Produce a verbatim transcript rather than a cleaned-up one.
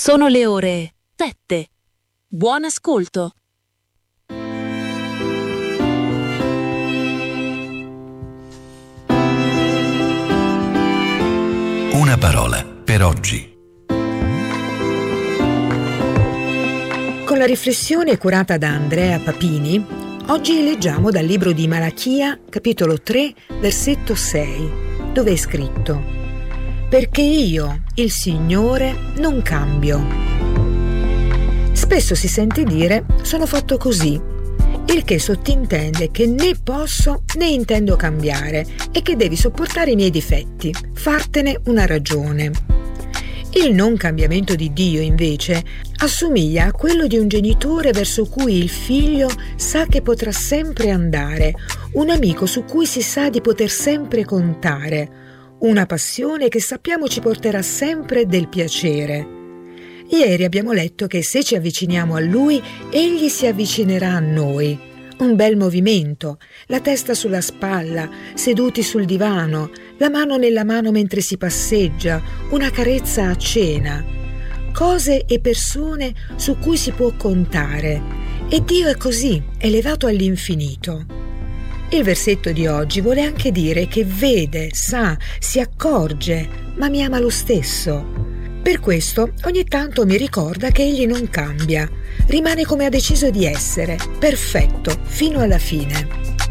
Sono le ore sette. Buon ascolto. Una parola per oggi. Con la riflessione curata da Andrea Papini, oggi leggiamo dal libro di Malachia, capitolo tre, versetto sei, dove è scritto: perché io, il Signore, non cambio. Spesso si sente dire sono fatto così, il che sottintende che né posso né intendo cambiare e che devi sopportare i miei difetti, fartene una ragione. Il non cambiamento di Dio, invece, assomiglia a quello di un genitore verso cui il figlio sa che potrà sempre andare, un amico su cui si sa di poter sempre contare, una passione che sappiamo ci porterà sempre del piacere. Ieri abbiamo letto che se ci avviciniamo a Lui, Egli si avvicinerà a noi. Un bel movimento, la testa sulla spalla, seduti sul divano, la mano nella mano mentre si passeggia, una carezza a cena. Cose e persone su cui si può contare. E Dio è così, elevato all'infinito. Il versetto di oggi vuole anche dire che vede, sa, si accorge, ma mi ama lo stesso. Per questo ogni tanto mi ricorda che Egli non cambia, rimane come ha deciso di essere, perfetto, fino alla fine.